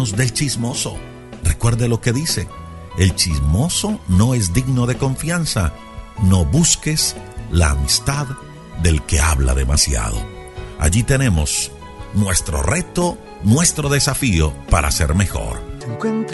cuéntenos del chismoso. Recuerde lo que dice: el chismoso no es digno de confianza. No busques la amistad del que habla demasiado. Allí tenemos nuestro reto, nuestro desafío para ser mejor.